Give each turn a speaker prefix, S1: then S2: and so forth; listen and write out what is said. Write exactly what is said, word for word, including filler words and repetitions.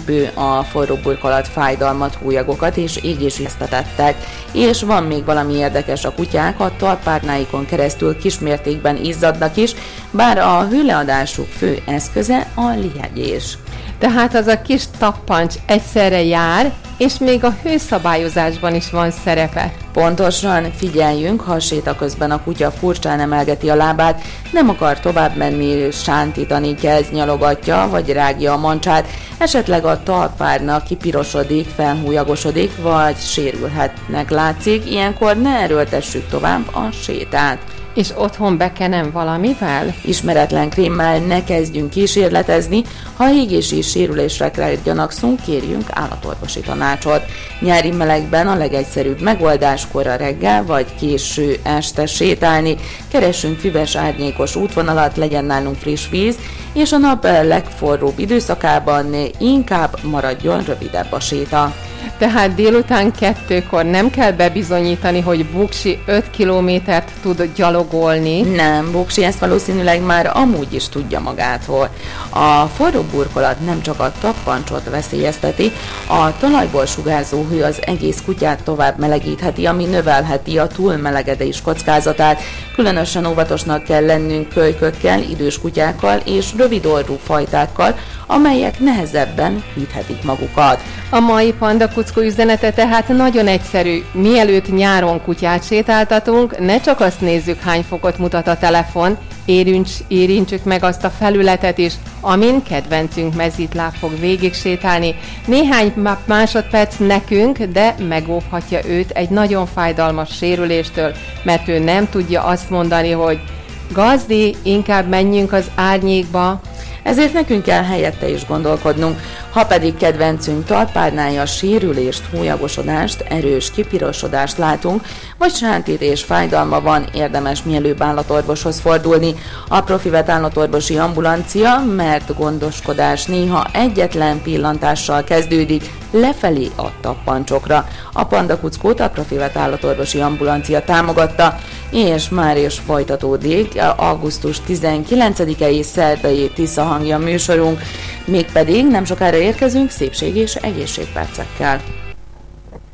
S1: bő a forró burkolat fájdalmat, hújagokat és égésűztet tettek. És van még valami érdekes, a kutyák a talpárnáikon keresztül kismértékben izzadnak is, bár a hőleadásuk fő eszköze a lihegés.
S2: Tehát az a kis tappancs egyszerre jár, és még a hőszabályozásban is van szerepe.
S1: Pontosan, figyeljünk, ha séta közben a kutya furcsán emelgeti a lábát, nem akar tovább menni, sántítani kezd, nyalogatja vagy rágja a mancsát, esetleg a talpárna kipirosodik, felhújagosodik, vagy sérülhetnek látszik, ilyenkor ne erőltessük tovább a sétát.
S2: És otthon bekenem valamivel?
S1: Ismeretlen krémmel ne kezdjünk kísérletezni, ha égési sérülésekre gyanakszunk, kérjünk állatorvosi tanácsot. Nyári melegben a legegyszerűbb megoldás kora reggel vagy késő este sétálni, keressünk füves árnyékos útvonalat, legyen nálunk friss víz, és a nap legforróbb időszakában inkább maradjon rövidebb a séta.
S2: Tehát délután kettőkor nem kell bebizonyítani, hogy Buksi öt kilométert tud gyalogolni.
S1: Nem, Buksi ezt valószínűleg már amúgy is tudja magától. A forró burkolat nem csak a tappancsot veszélyezteti, a talajból sugárzó hő az egész kutyát tovább melegítheti, ami növelheti a túlmelegedés kockázatát. Különösen óvatosnak kell lennünk kölykökkel, idős kutyákkal és rövidorrú fajtákkal, amelyek nehezebben hűthetik magukat.
S2: A mai Panda Kuckó üzenete tehát nagyon egyszerű. Mielőtt nyáron kutyát sétáltatunk, ne csak azt nézzük, hány fokot mutat a telefon, érints, érintsük meg azt a felületet is, amin kedvencünk mezitláb fog végig sétálni. Néhány másodperc nekünk, de megóvhatja őt egy nagyon fájdalmas sérüléstől, mert ő nem tudja azt mondani, hogy gazdi, inkább menjünk az árnyékba.
S1: Ezért nekünk kell helyette is gondolkodnunk. Ha pedig kedvencünk talpárnája sérülést, hújagosodást, erős kipirosodást látunk, vagy sántítés fájdalma van, érdemes mielőbb állatorvoshoz fordulni. A Profivet állatorvosi ambulancia, mert gondoskodás néha egyetlen pillantással kezdődik lefelé a tappancsokra. A Panda Kuckót a Profivet állatorvosi ambulancia támogatta, és már is folytatódik augusztus tizenkilencedikei szerdai Tisza hangja műsorunk, mégpedig nem sokára érkezünk szépség és egészségpercekkel.